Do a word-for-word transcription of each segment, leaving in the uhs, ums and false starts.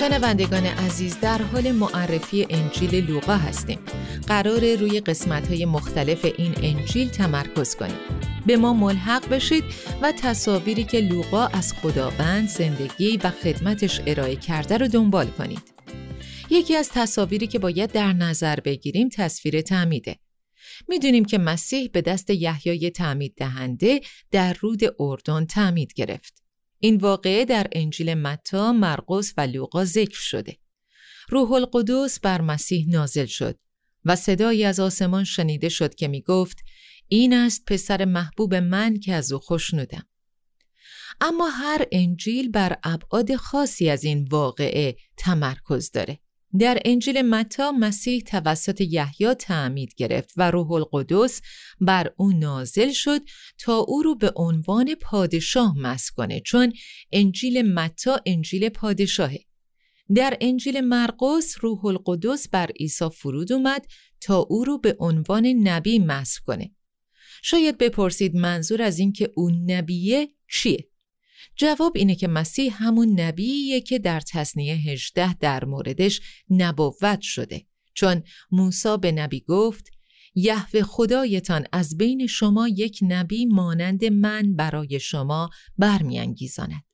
شنوندگان عزیز، در حال معرفی انجیل لوقا هستیم. قراره روی قسمت‌های مختلف این انجیل تمرکز کنیم. به ما ملحق بشید و تصاویری که لوقا از خداوند، زندگی و خدمتش ارائه کرده رو دنبال کنید. یکی از تصاویری که باید در نظر بگیریم تصویر تعمیده. میدونیم که مسیح به دست یحیای تعمید دهنده در رود اردن تعمید گرفت. این واقعه در انجیل متی، مرقس و لوقا ذکر شده. روح القدس بر مسیح نازل شد و صدایی از آسمان شنیده شد که می گفت این است پسر محبوب من که از او خوشنودم. اما هر انجیل بر ابعاد خاصی از این واقعه تمرکز داره. در انجیل متی مسیح توسط یحیی تعمید گرفت و روح القدس بر او نازل شد تا او رو به عنوان پادشاه مسح کنه، چون انجیل متی انجیل پادشاهه. در انجیل مرقس روح القدس بر عیسی فرود اومد تا او رو به عنوان نبی مسح کنه. شاید بپرسید منظور از این که او نبیه چیه؟ جواب اینه که مسیح همون نبیه که در تثنیه هجده در موردش نبوت شده، چون موسی به نبی گفت یهوه خدایتان از بین شما یک نبی مانند من برای شما برمی‌انگیزاند.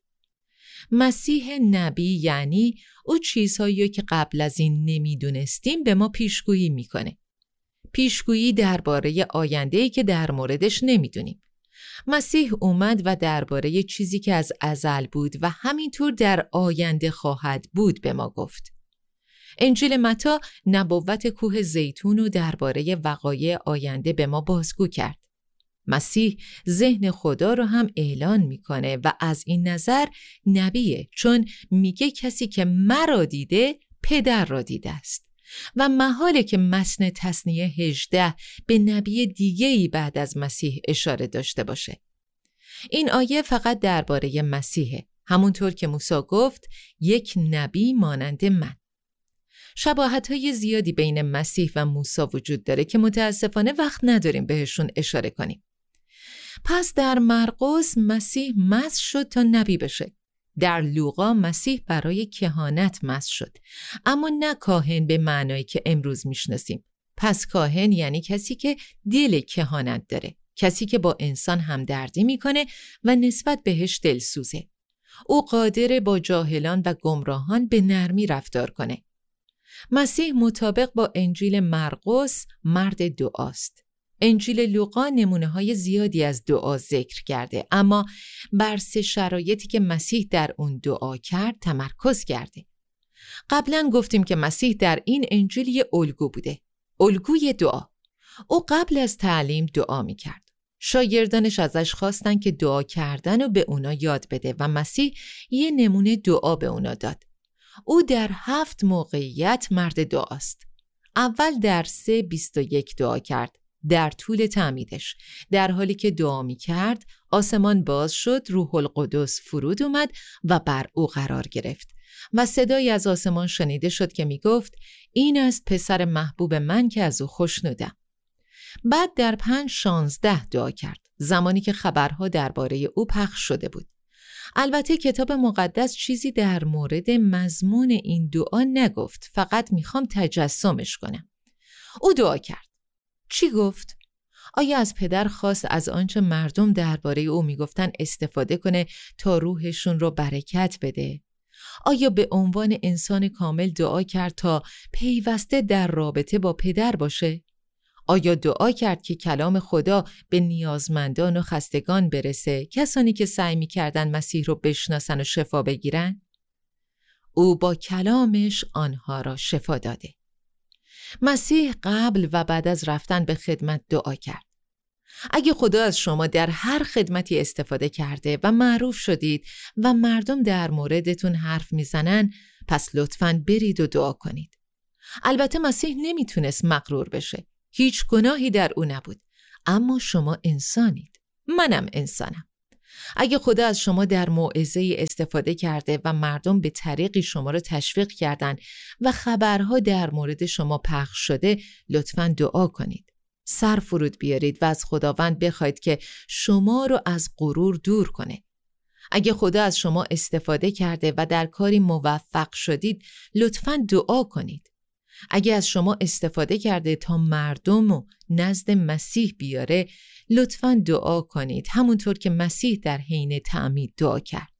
مسیح نبی یعنی او چیزهایی که قبل از این نمیدونستیم به ما پیشگویی میکنه. پیشگویی درباره آینده‌ای که در موردش نمیدونیم. مسیح اومد و درباره چیزی که از ازل بود و همینطور در آینده خواهد بود به ما گفت. انجیل متی نبوت کوه زیتون رو درباره وقایع آینده به ما بازگو کرد. مسیح ذهن خدا رو هم اعلان میکنه و از این نظر نبیه، چون میگه کسی که مرا دیده پدر را دیده است. و محاله که متن تثنیه هجده به نبی دیگه‌ای بعد از مسیح اشاره داشته باشه. این آیه فقط درباره مسیحه، همونطور که موسی گفت یک نبی مانند من. شباهت‌های زیادی بین مسیح و موسی وجود داره که متاسفانه وقت نداریم بهشون اشاره کنیم. پس در مرقس مسیح مسح شد تا نبی بشه. در لوقا مسیح برای کهانت مسح شد، اما نه کاهن به معنایی که امروز میشناسیم. پس کاهن یعنی کسی که دل کهانت داره، کسی که با انسان همدردی میکنه و نسبت بهش دلسوزه. او قادر با جاهلان و گمراهان به نرمی رفتار کنه. مسیح مطابق با انجیل مرقس مرد دعاست. انجیل لوقا نمونه‌های زیادی از دعا ذکر کرده، اما بر سه شرایطی که مسیح در اون دعا کرد تمرکز کرده. قبلا گفتیم که مسیح در این انجیل یه الگو بوده، الگوی دعا. او قبل از تعلیم دعا می‌کرد. شاگردانش ازش خواستن که دعا کردن رو به اونا یاد بده و مسیح یه نمونه دعا به اونا داد. او در هفت موقعیت مرد دعاست. اول در سه بیست و یک دعا کرد. در طول تعمیدش، در حالی که دعا می کرد، آسمان باز شد، روح القدس فرود اومد و بر او قرار گرفت و صدایی از آسمان شنیده شد که می گفت این است پسر محبوب من که از او خوشنودم. بعد در پنج شانزده دعا کرد، زمانی که خبرها درباره او پخش شده بود. البته کتاب مقدس چیزی در مورد مضمون این دعا نگفت، فقط میخوام تجسمش کنم. او دعا کرد. چی گفت؟ آیا از پدر خواست از آنچه مردم درباره او میگفتن استفاده کنه تا روحشون رو برکت بده؟ آیا به عنوان انسان کامل دعا کرد تا پیوسته در رابطه با پدر باشه؟ آیا دعا کرد که کلام خدا به نیازمندان و خستگان برسه، کسانی که سعی میکردن مسیح رو بشناسن و شفا بگیرن؟ او با کلامش آنها را شفا داده. مسیح قبل و بعد از رفتن به خدمت دعا کرد. اگه خدا از شما در هر خدمتی استفاده کرده و معروف شدید و مردم در موردتون حرف میزنن، پس لطفاً برید و دعا کنید. البته مسیح نمیتونست مغرور بشه. هیچ گناهی در او نبود. اما شما انسانید. منم انسانم. اگه خدا از شما در موعظه‌ای استفاده کرده و مردم به طریقی شما رو تشویق کردن و خبرها در مورد شما پخش شده، لطفاً دعا کنید. سر فرود بیارید و از خداوند بخواید که شما رو از غرور دور کنه. اگه خدا از شما استفاده کرده و در کاری موفق شدید، لطفاً دعا کنید. اگه از شما استفاده کرده تا مردم رو نزد مسیح بیاره، لطفاً دعا کنید، همونطور که مسیح در حین تعمید دعا کرد.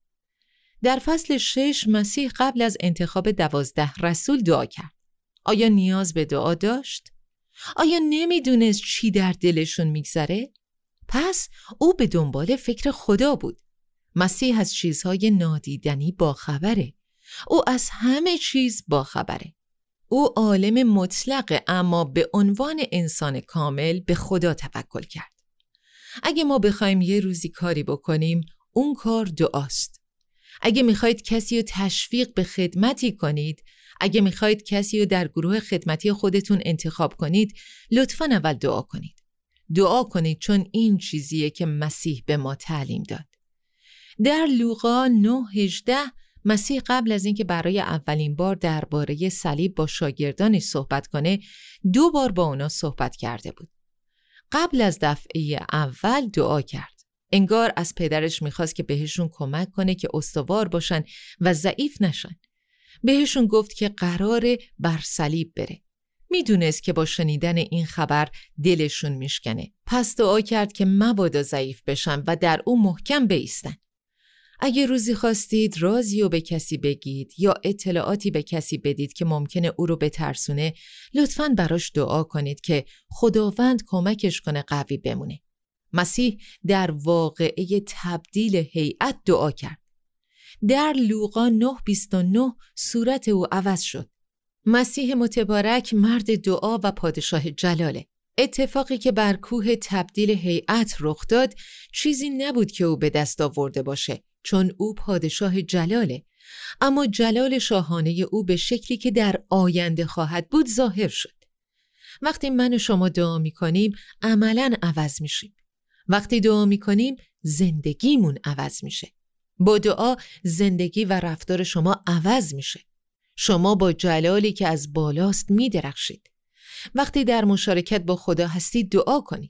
در فصل شش مسیح قبل از انتخاب دوازده رسول دعا کرد. آیا نیاز به دعا داشت؟ آیا نمیدونست چی در دلشون میگذره؟ پس او به دنبال فکر خدا بود. مسیح از چیزهای نادیدنی باخبره. او از همه چیز باخبره. او عالم مطلقه، اما به عنوان انسان کامل به خدا توکل کرد. اگه ما بخوایم یه روزی کاری بکنیم، اون کار دعاست. اگه میخواید کسی رو تشویق به خدمتی کنید، اگه میخواید کسی رو در گروه خدمتی خودتون انتخاب کنید، لطفاً اول دعا کنید. دعا کنید، چون این چیزیه که مسیح به ما تعلیم داد. در لوقا نه هجده مسیح قبل از اینکه برای اولین بار درباره صلیب با شاگردانش صحبت کنه، دو بار با اونا صحبت کرده بود. قبل از دفعه اول دعا کرد. انگار از پدرش میخواست که بهشون کمک کنه که استوار باشن و ضعیف نشن. بهشون گفت که قراره بر صلیب بره. میدونست که با شنیدن این خبر دلشون میشکنه. پس دعا کرد که مبادا ضعیف بشن و در او محکم بایستن. اگه روزی خواستید رازی رو به کسی بگید یا اطلاعاتی به کسی بدید که ممکنه او رو بترسونه، لطفاً براش دعا کنید که خداوند کمکش کنه قوی بمونه. مسیح در واقعه تبدیل هیئت دعا کرد. در لوقا نه بیست و نه صورت او عوض شد. مسیح متبارک مرد دعا و پادشاه جلاله. اتفاقی که بر کوه تبدیل هیئت رخ داد چیزی نبود که او به دست آورده باشه، چون او پادشاه جلاله. اما جلال شاهانه او به شکلی که در آینده خواهد بود ظاهر شد. وقتی من و شما دعا می کنیم عملاً عوض میشیم. وقتی دعا می کنیم زندگیمون عوض میشه. با دعا زندگی و رفتار شما عوض میشه. شما با جلالی که از بالاست می درخشید. وقتی در مشارکت با خدا هستید دعا کنید.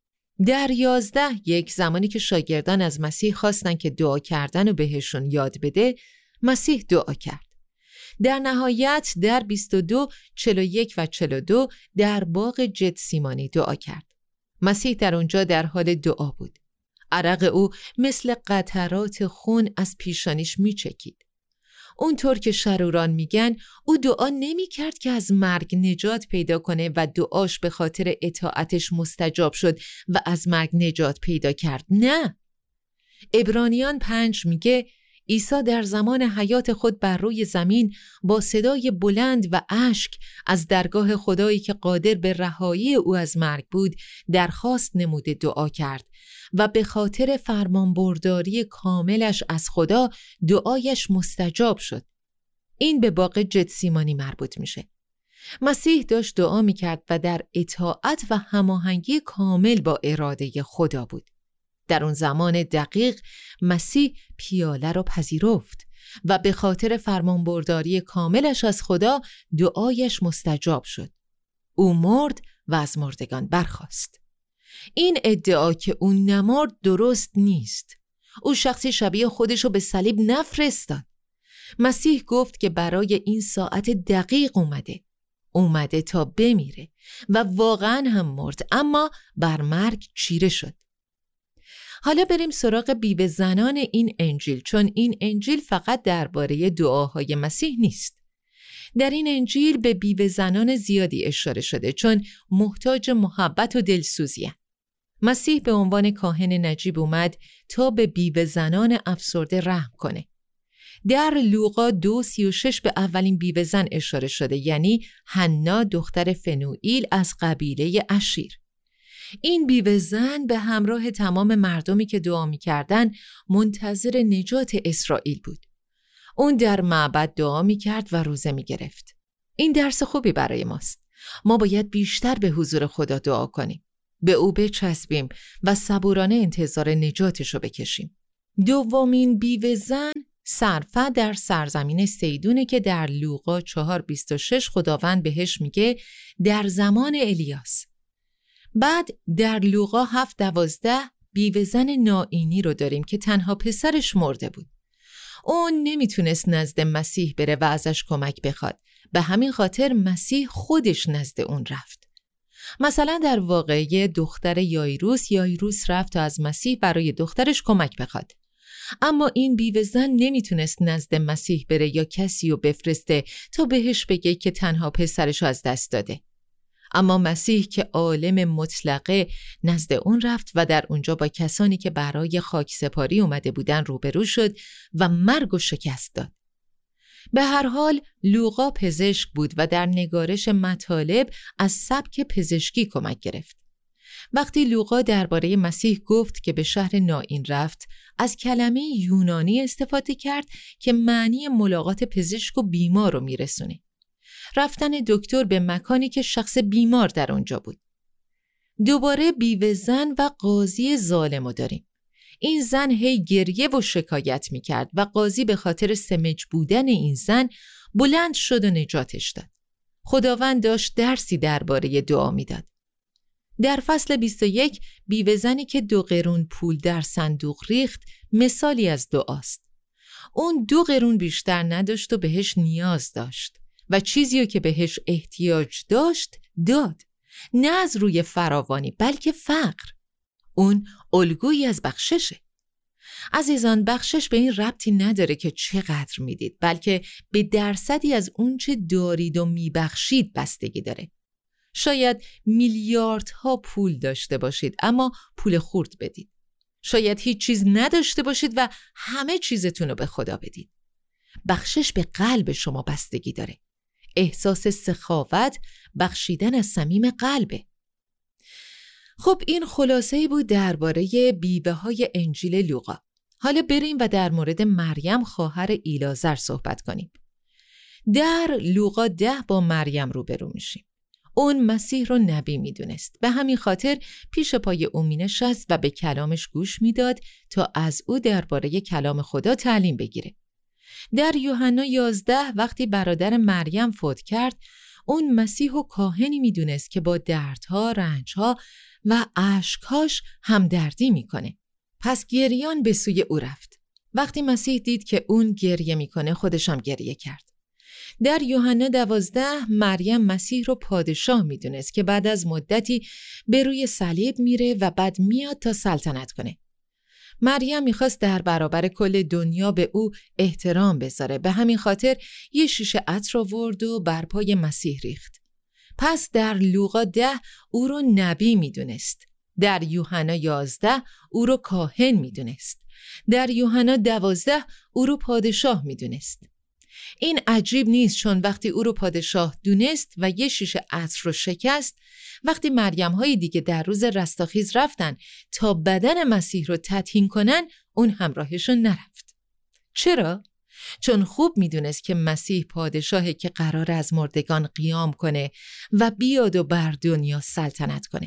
در یازده یک زمانی که شاگردان از مسیح خواستن که دعا کردن و بهشون یاد بده، مسیح دعا کرد. در نهایت در بیست و دو، چهل و یک و چهل و دو در باغ جتسیمانی دعا کرد. مسیح در اونجا در حال دعا بود. عرق او مثل قطرات خون از پیشانیش میچکید. اونطور که شروران میگن، او دعا نمی کرد که از مرگ نجات پیدا کنه و دعاش به خاطر اطاعتش مستجاب شد و از مرگ نجات پیدا کرد. نه. عبرانیان پنج میگه عیسی در زمان حیات خود بر روی زمین با صدای بلند و اشک از درگاه خدایی که قادر به رهایی او از مرگ بود درخواست نموده دعا کرد و به خاطر فرمانبرداری کاملش از خدا دعایش مستجاب شد. این به باغ جتسیمانی مربوط میشه. مسیح داشت دعا میکرد و در اطاعت و هماهنگی کامل با اراده خدا بود. در اون زمان دقیق مسیح پیاله رو پذیرفت و به خاطر فرمانبرداری کاملش از خدا دعایش مستجاب شد. او مرد و از مردگان برخاست. این ادعا که او نمرد درست نیست. او شخصی شبیه خودشو به صلیب نفرستاد. مسیح گفت که برای این ساعت دقیق اومده. اومده تا بمیره و واقعا هم مرد، اما بر مرگ چیره شد. حالا بریم سراغ بیوه زنان این انجیل، چون این انجیل فقط درباره دعاهای مسیح نیست. در این انجیل به بیوه زنان زیادی اشاره شده، چون محتاج محبت و دلسوزی هستند. مسیح به عنوان کاهن نجیب اومد تا به بیوه زنان افسرده رحم کنه. در لوقا دو سی و شش به اولین بیوه زن اشاره شده، یعنی حنا دختر فنوئیل از قبیله آشیر. این بیوه زن به همراه تمام مردمی که دعا می‌کردن منتظر نجات اسرائیل بود. اون در معبد دعا می‌کرد و روزه می‌گرفت. این درس خوبی برای ماست. ما باید بیشتر به حضور خدا دعا کنیم. به او بچسبیم و صبورانه انتظار نجاتش رو بکشیم. دومین بیوه زن سرفه در سرزمین سیدونه که در لوقا چهار بیست و شش خداوند بهش میگه در زمان الیاس. بعد در لوقا هفت دوازده بیوه زن نائینی رو داریم که تنها پسرش مرده بود. اون نمیتونست نزد مسیح بره و ازش کمک بخواد. به همین خاطر مسیح خودش نزد اون رفت. مثلا در واقعه دختر یایروس، یایروس رفت تا از مسیح برای دخترش کمک بخواد. اما این بیوه زن نمیتونست نزد مسیح بره یا کسی رو بفرسته تا بهش بگه که تنها پسرش رو از دست داده. اما مسیح که عالم مطلقه نزد اون رفت و در اونجا با کسانی که برای خاک سپاری اومده بودن روبرو شد و مرگ و شکست داد. به هر حال لوقا پزشک بود و در نگارش مطالب از سبک پزشکی کمک گرفت. وقتی لوقا درباره مسیح گفت که به شهر نائین رفت، از کلمه یونانی استفاده کرد که معنی ملاقات پزشک و بیمار رو میرسونه. رفتن دکتر به مکانی که شخص بیمار در اونجا بود. دوباره بیوه زن و قاضی ظالمو داریم. این زن هی گریه و شکایت میکرد و قاضی به خاطر سمج بودن این زن بلند شد و نجاتش داد. خداوند داشت درسی درباره دعا میداد. در فصل بیست و یک بیوه زنی که دو قرون پول در صندوق ریخت مثالی از دعاست. اون دو قرون بیشتر نداشت و بهش نیاز داشت و چیزیو که بهش احتیاج داشت داد، نه از روی فراوانی بلکه فقر. اون الگویی از بخششه. عزیزان، بخشش به این ربطی نداره که چقدر میدید، بلکه به درصدی از اون چه دارید و میبخشید بستگی داره. شاید میلیاردها پول داشته باشید اما پول خورد بدید. شاید هیچ چیز نداشته باشید و همه چیزتون رو به خدا بدید. بخشش به قلب شما بستگی داره. احساس سخاوت بخشیدن از صمیم قلبه. خب این خلاصه‌ای بود درباره بیوه‌های انجیل لوقا. حالا بریم و در مورد مریم خواهر ایلازر صحبت کنیم. در لوقا ده با مریم روبرو میشیم. اون مسیح رو نبی میدونست. به همین خاطر پیش پای او مینشست و به کلامش گوش میداد تا از او درباره کلام خدا تعلیم بگیره. در یوحنا یازده وقتی برادر مریم فوت کرد، اون مسیح و کاهنی میدونست که با دردها، رنجها و اشکهاش همدردی میکنه. پس گریان به سوی او رفت. وقتی مسیح دید که اون گریه میکنه، خودش هم گریه کرد. در یوحنا دوازده مریم مسیح رو پادشاه میدونست که بعد از مدتی به روی صلیب میره و بعد میاد تا سلطنت کنه. مریم میخواست در برابر کل دنیا به او احترام بذاره. به همین خاطر یه شیشه عطر آورد و بر پای مسیح ریخت. پس در لوقا ده او رو نبی میدونست. در یوحنا یازده او رو کاهن میدونست. در یوحنا دوازده او رو پادشاه میدونست. این عجیب نیست، چون وقتی او رو پادشاه دونست و یه شیشه عطر رو شکست، وقتی مریم های دیگه در روز رستاخیز رفتن تا بدن مسیح رو تدفین کنن، اون همراهشون نرفت. چرا؟ چون خوب میدونست که مسیح پادشاهی که قرار از مردگان قیام کنه و بیاد و بر دنیا سلطنت کنه.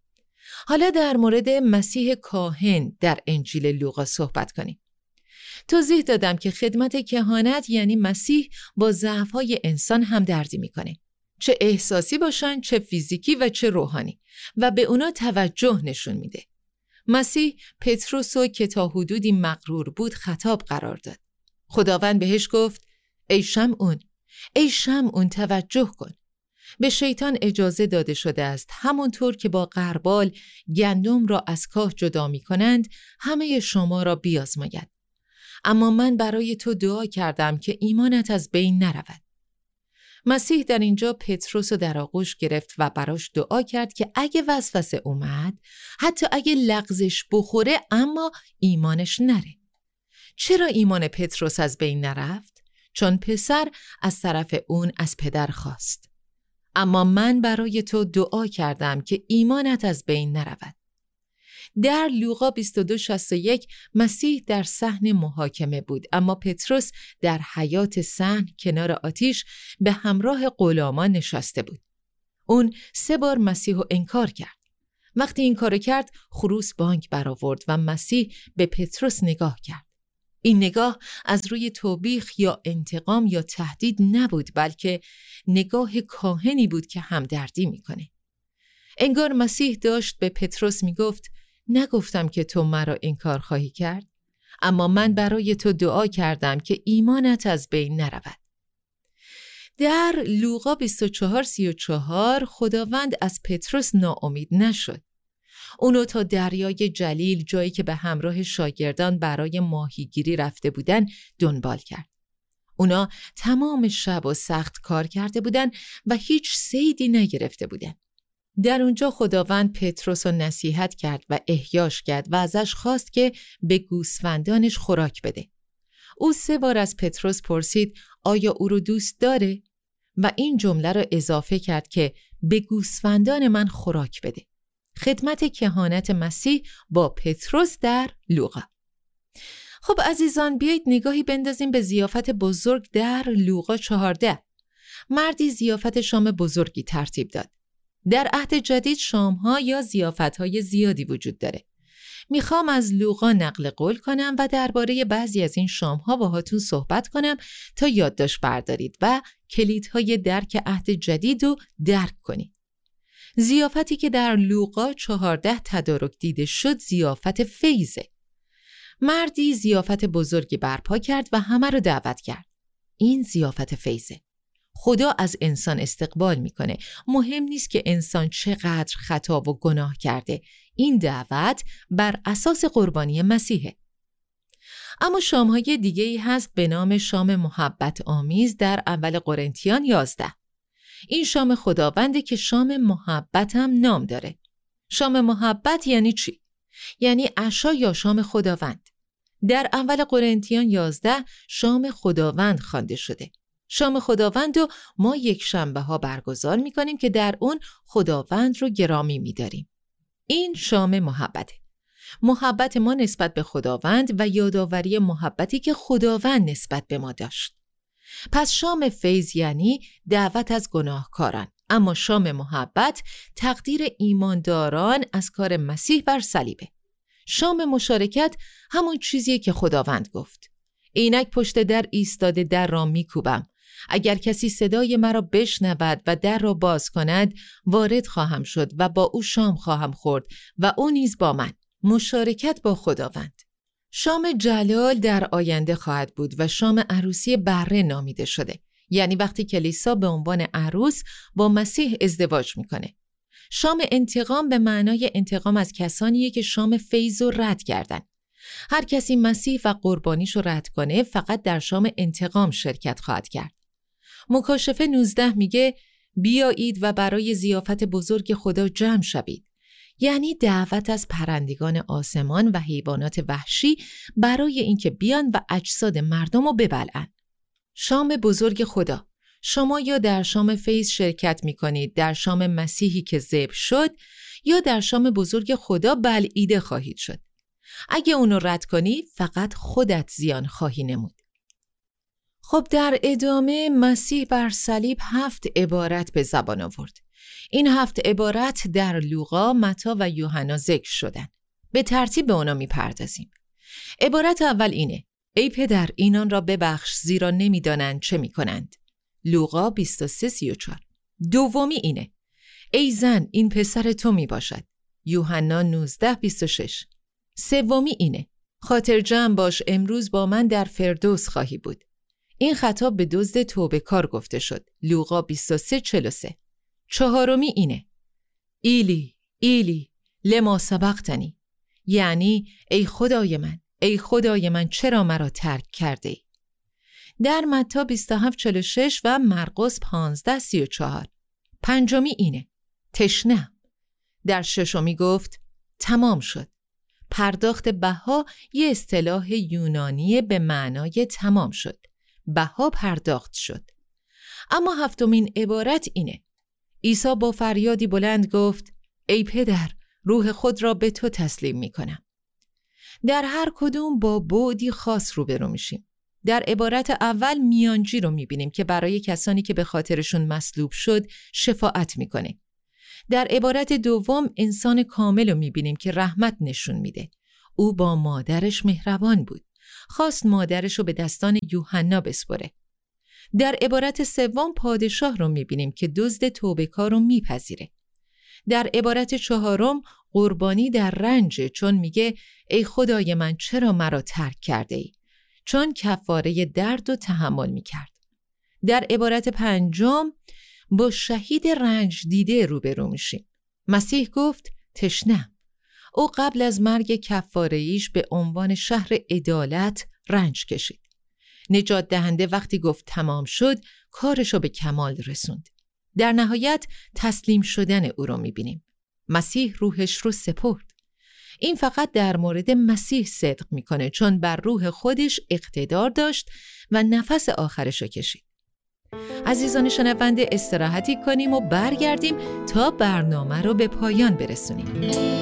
حالا در مورد مسیح کاهن در انجیل لوقا صحبت کنیم. توضیح دادم که خدمت کهانت یعنی مسیح با ضعف‌های انسان همدردی میکنه، چه احساسی باشن، چه فیزیکی و چه روحانی، و به اونا توجه نشون میده. مسیح پتروس رو که تا حدودی مغرور بود خطاب قرار داد. خداوند بهش گفت: ای شمعون، ای شمعون توجه کن. به شیطان اجازه داده شده است همونطور که با غربال گندم را از کاه جدا می کنند همه شما را بیازماید. اما من برای تو دعا کردم که ایمانت از بین نرود. مسیح در اینجا پتروس رو در آغوش گرفت و براش دعا کرد که اگه وسوسه اومد، حتی اگه لغزش بخوره، اما ایمانش نره. چرا ایمان پتروس از بین نرفت؟ چون پسر از طرف اون از پدر خواست. اما من برای تو دعا کردم که ایمانت از بین نرود. در لوقا بیست و دو شصت و یک مسیح در صحن محاکمه بود، اما پتروس در حیاط صحن کنار آتش به همراه غلامان نشسته بود. اون سه بار مسیح رو انکار کرد. وقتی این کارو کرد، خروس بانگ برآورد و مسیح به پتروس نگاه کرد. این نگاه از روی توبیخ یا انتقام یا تهدید نبود، بلکه نگاه کاهنی بود که همدردی میکنه. انگار مسیح داشت به پتروس میگفت: نگفتم که تو مرا انکار خواهی کرد؟ اما من برای تو دعا کردم که ایمانت از بین نرود. در لوقا بیست و چهار سی و چهار خداوند از پتروس ناامید نشد. اونو تا دریای جلیل، جایی که به همراه شاگردان برای ماهیگیری رفته بودن، دنبال کرد. اونا تمام شب و سخت کار کرده بودن و هیچ صیدی نگرفته بودن. در اونجا خداوند پتروس رو نصیحت کرد و احیاش کرد و ازش خواست که به گوسفندانش خوراک بده. او سه بار از پتروس پرسید آیا او رو دوست داره؟ و این جمله رو اضافه کرد که به گوسفندان من خوراک بده. خدمت کهانت مسیح با پتروس در لوقا. خب عزیزان، بیایید نگاهی بندازیم به ضیافت بزرگ در لوقا چهارده. مردی ضیافت شام بزرگی ترتیب داد. در عهد جدید شام‌ها یا ضیافت‌های زیادی وجود داره. میخوام از لوقا نقل قول کنم و درباره بعضی از این شام‌ها باهاتون صحبت کنم تا یادداشت بردارید و کلیدهای درک عهد جدید رو درک کنید. ضیافتی که در لوقا چهارده تدارک دیده شد ضیافت فیضه. مردی ضیافت بزرگی برپا کرد و همه رو دعوت کرد. این ضیافت فیضه. خدا از انسان استقبال میکنه. مهم نیست که انسان چقدر خطا و گناه کرده. این دعوت بر اساس قربانی مسیحه. اما شام‌های دیگه‌ای هست به نام شام محبت آمیز در اول قرنتیان یازده. این شام خداونده که شام محبت هم نام داره. شام محبت یعنی چی؟ یعنی عشا یا شام خداوند. در اول قرنتیان یازده شام خداوند خوانده شده. شام خداوند رو ما یک شنبه ها برگزار می کنیم که در اون خداوند رو گرامی می داریم. این شام محبته. محبت ما نسبت به خداوند و یادآوری محبتی که خداوند نسبت به ما داشت. پس شام فیض یعنی دعوت از گناهکاران، اما شام محبت تقدیر ایمانداران از کار مسیح بر صلیبه. شام مشارکت همون چیزیه که خداوند گفت. اینک پشت در ایستاده در را میکوبم. اگر کسی صدای مرا بشنود و در را باز کند، وارد خواهم شد و با او شام خواهم خورد و او نیز با من. مشارکت با خداوند. شام جلال در آینده خواهد بود و شام عروسی بره نامیده شده. یعنی وقتی کلیسا به عنوان عروس با مسیح ازدواج میکنه. شام انتقام به معنای انتقام از کسانیه که شام فیض رو رد کردن. هر کسی مسیح و قربانیش رو رد کنه فقط در شام انتقام شرکت خواهد کرد. مکاشفه نوزده میگه بیایید و برای ضیافت بزرگ خدا جمع شوید. یعنی دعوت از پرندگان آسمان و حیوانات وحشی برای اینکه بیان و اجساد مردم رو ببلعن. شام بزرگ خدا. شما یا در شام فیض شرکت میکنید، در شام مسیحی که ذبح شد، یا در شام بزرگ خدا بلعیده خواهید شد. اگه اونو رد کنی فقط خودت زیان خواهی نمود. خب در ادامه مسیح بر صلیب هفت عبارت به زبان آورد. این هفت عبارت در لوقا، متی و یوحنا ذکر شدن. به ترتیب به اونا میپردازیم. عبارت اول اینه: ای پدر اینان را ببخش زیرا نمیدانند چه میکنند. لوقا بیست و سه سی و چهار. دومی اینه: ای زن این پسر تو میباشد. یوحنا نوزده بیست و شش. سومی اینه: خاطر جمع باش امروز با من در فردوس خواهی بود. این خطاب به دزد توبه کار گفته شد. لوقا بیست و سه چهل و سه. چهارمی اینه: ایلی ایلی لما سبقتنی، یعنی ای خدای من ای خدای من چرا مرا ترک کرده ای. در متی بیست و هفت چهل و شش و مرقس پانزده سی و چهار. پنجمی اینه: تشنه‌ام. در ششمی گفت تمام شد. پرداخت بها یه اصطلاح یونانی به معنای تمام شد. بها پرداخت شد. اما هفتمین عبارت اینه: عیسی با فریادی بلند گفت ای پدر روح خود را به تو تسلیم می کنم. در هر کدوم با بعدی خاص روبرو میشیم. در عبارت اول میانجی رو می بینیم که برای کسانی که به خاطرشون مصلوب شد شفاعت میکنه. در عبارت دوم انسان کامل رو می بینیم که رحمت نشون میده. او با مادرش مهربان بود. خواست مادرش رو به دستان یوحنا بسپره. در عبارت سوم پادشاه رو میبینیم که دزد توبه‌کار رو میپذیره. در عبارت چهارم قربانی در رنج، چون میگه ای خدای من چرا مرا ترک کرده ای؟ چون کفاره درد و تحمل میکرد. در عبارت پنجم با شهید رنج دیده روبرو میشیم. مسیح گفت تشنه‌ام. او قبل از مرگ کفاره ایش به عنوان شهر عدالت رنج کشید. نجات دهنده وقتی گفت تمام شد، کارشو به کمال رسوند. در نهایت تسلیم شدن او رو میبینیم. مسیح روحش رو سپرد. این فقط در مورد مسیح صدق میکنه، چون بر روح خودش اقتدار داشت و نفس آخرشو کشید. عزیزان شنونده، استراحتی کنیم و برگردیم تا برنامه رو به پایان برسونیم.